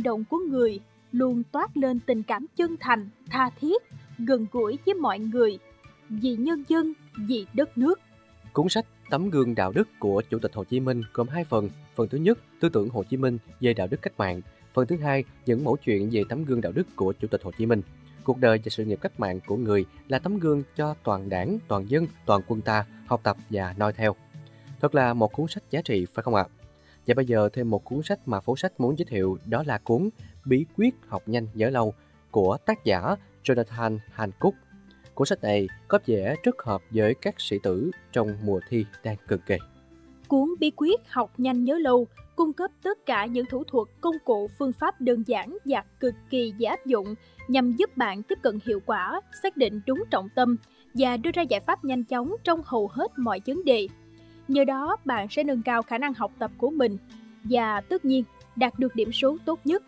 hành động của người luôn toát lên tình cảm chân thành, tha thiết, gần gũi với mọi người, vì nhân dân, vì đất nước. Cuốn sách Tấm gương đạo đức của Chủ tịch Hồ Chí Minh gồm 2 phần. Phần thứ nhất, Tư tưởng Hồ Chí Minh về đạo đức cách mạng. Phần thứ hai, những mẫu chuyện về tấm gương đạo đức của Chủ tịch Hồ Chí Minh. Cuộc đời và sự nghiệp cách mạng của người là tấm gương cho toàn đảng, toàn dân, toàn quân ta học tập và noi theo. Thật là một cuốn sách giá trị, phải không ạ? Và bây giờ thêm một cuốn sách mà phố sách muốn giới thiệu, đó là cuốn Bí quyết học nhanh nhớ lâu của tác giả Jonathan Hancock. Cuốn sách này có vẻ rất hợp với các sĩ tử trong mùa thi đang cận kề. Cuốn Bí quyết học nhanh nhớ lâu cung cấp tất cả những thủ thuật, công cụ, phương pháp đơn giản và cực kỳ dễ áp dụng nhằm giúp bạn tiếp cận hiệu quả, xác định đúng trọng tâm và đưa ra giải pháp nhanh chóng trong hầu hết mọi vấn đề. Nhờ đó, bạn sẽ nâng cao khả năng học tập của mình và tất nhiên đạt được điểm số tốt nhất.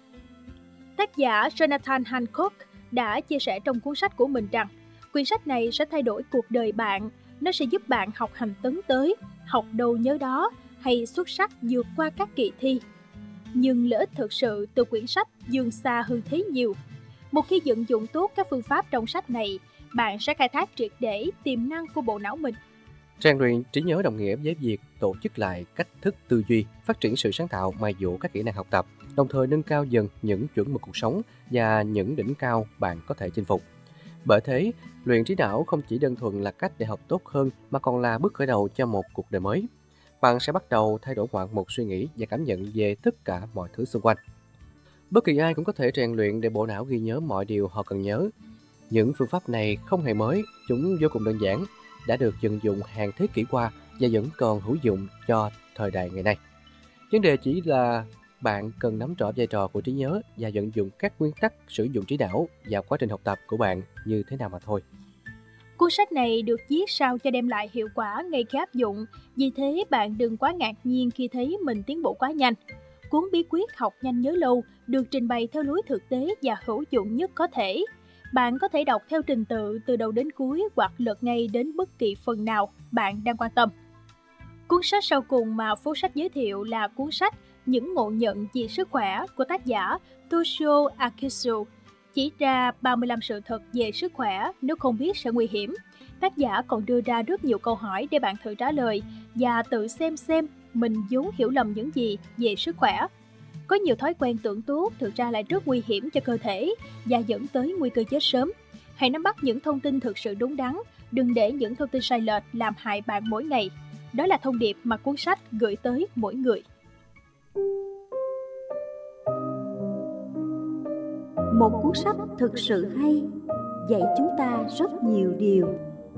Tác giả Jonathan Hancock đã chia sẻ trong cuốn sách của mình rằng quyển sách này sẽ thay đổi cuộc đời bạn. Nó sẽ giúp bạn học hành tấn tới, học đâu nhớ đó hay xuất sắc vượt qua các kỳ thi. Nhưng lợi ích thực sự từ quyển sách vươn xa hơn thế nhiều. Một khi vận dụng tốt các phương pháp trong sách này, bạn sẽ khai thác triệt để tiềm năng của bộ não mình. Rèn luyện trí nhớ đồng nghĩa với việc tổ chức lại cách thức tư duy, phát triển sự sáng tạo, mài dũa các kỹ năng học tập, đồng thời nâng cao dần những chuẩn mực cuộc sống và những đỉnh cao bạn có thể chinh phục. Bởi thế, luyện trí não không chỉ đơn thuần là cách để học tốt hơn mà còn là bước khởi đầu cho một cuộc đời mới. Bạn sẽ bắt đầu thay đổi ngoạn mục suy nghĩ và cảm nhận về tất cả mọi thứ xung quanh. Bất kỳ ai cũng có thể rèn luyện để bộ não ghi nhớ mọi điều họ cần nhớ. Những phương pháp này không hề mới, chúng vô cùng đơn giản, đã được vận dụng hàng thế kỷ qua và vẫn còn hữu dụng cho thời đại ngày nay. Vấn đề chỉ là bạn cần nắm rõ vai trò của trí nhớ và vận dụng các nguyên tắc sử dụng trí não vào quá trình học tập của bạn như thế nào mà thôi. Cuốn sách này được viết sao cho đem lại hiệu quả ngay khi áp dụng, vì thế bạn đừng quá ngạc nhiên khi thấy mình tiến bộ quá nhanh. Cuốn Bí quyết học nhanh nhớ lâu được trình bày theo lối thực tế và hữu dụng nhất có thể. Bạn có thể đọc theo trình tự từ đầu đến cuối hoặc lật ngay đến bất kỳ phần nào bạn đang quan tâm. Cuốn sách sau cùng mà phố sách giới thiệu là cuốn sách Những ngộ nhận về sức khỏe của tác giả Toshio Akisu. Chỉ ra 35 sự thật về sức khỏe nếu không biết sẽ nguy hiểm. Tác giả còn đưa ra rất nhiều câu hỏi để bạn thử trả lời và tự xem mình vốn hiểu lầm những gì về sức khỏe. Có nhiều thói quen tưởng tốt thực ra lại rất nguy hiểm cho cơ thể và dẫn tới nguy cơ chết sớm. Hãy nắm bắt những thông tin thực sự đúng đắn, đừng để những thông tin sai lệch làm hại bạn mỗi ngày. Đó là thông điệp mà cuốn sách gửi tới mỗi người. Một cuốn sách thực sự hay, dạy chúng ta rất nhiều điều.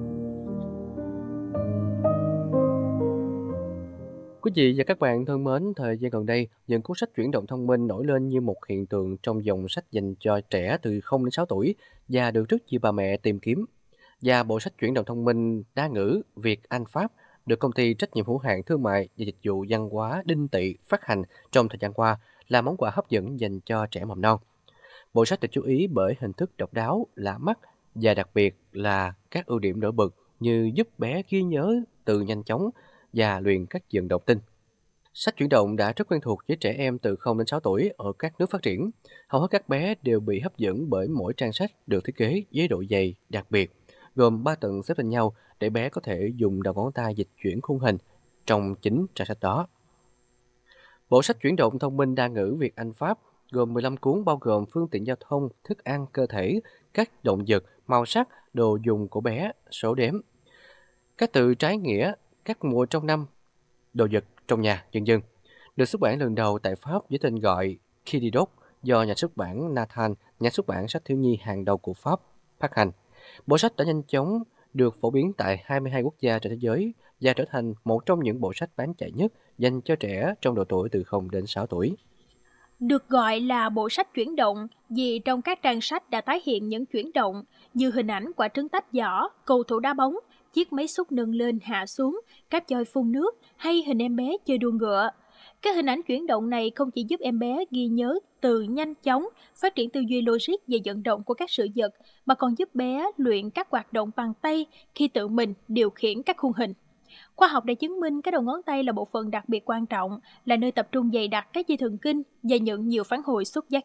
Quý vị và các bạn thân mến, thời gian gần đây, những cuốn sách chuyển động thông minh nổi lên như một hiện tượng trong dòng sách dành cho trẻ từ 0 đến 6 tuổi và được rất nhiều bà mẹ tìm kiếm. Và bộ sách chuyển động thông minh đa ngữ Việt Anh Pháp được công ty trách nhiệm hữu hạn thương mại và dịch vụ văn hóa Đinh Tị phát hành trong thời gian qua là món quà hấp dẫn dành cho trẻ mầm non. Bộ sách được chú ý bởi hình thức độc đáo, lạ mắt và đặc biệt là các ưu điểm nổi bật như giúp bé ghi nhớ từ nhanh chóng và luyện các vận động tinh. Sách chuyển động đã rất quen thuộc với trẻ em từ 0 đến 6 tuổi ở các nước phát triển. Hầu hết các bé đều bị hấp dẫn bởi mỗi trang sách được thiết kế với độ dày đặc biệt, gồm 3 tầng xếp lên nhau để bé có thể dùng đầu ngón tay dịch chuyển khung hình trong chính trang sách đó. Bộ sách chuyển động thông minh đa ngữ Việt Anh Pháp gồm 15 cuốn bao gồm phương tiện giao thông, thức ăn, cơ thể, các động vật, màu sắc, đồ dùng của bé, số đếm, các từ trái nghĩa, các mùa trong năm, đồ vật trong nhà, vân vân. Được xuất bản lần đầu tại Pháp với tên gọi Kididok do nhà xuất bản Nathan, nhà xuất bản sách thiếu nhi hàng đầu của Pháp, phát hành. Bộ sách đã nhanh chóng được phổ biến tại 22 quốc gia trên thế giới và trở thành một trong những bộ sách bán chạy nhất dành cho trẻ trong độ tuổi từ 0 đến 6 tuổi. Được gọi là bộ sách chuyển động vì trong các trang sách đã tái hiện những chuyển động như hình ảnh quả trứng tách vỏ, cầu thủ đá bóng, chiếc máy xúc nâng lên hạ xuống, cáp choi phun nước hay hình em bé chơi đua ngựa. Các hình ảnh chuyển động này không chỉ giúp em bé ghi nhớ từ nhanh chóng, phát triển tư duy logic về vận động của các sự vật, mà còn giúp bé luyện các hoạt động bằng tay khi tự mình điều khiển các khung hình. Khoa học đã chứng minh cái đầu ngón tay là bộ phận đặc biệt quan trọng, là nơi tập trung dày đặc các dây thần kinh và nhận nhiều phản hồi xúc giác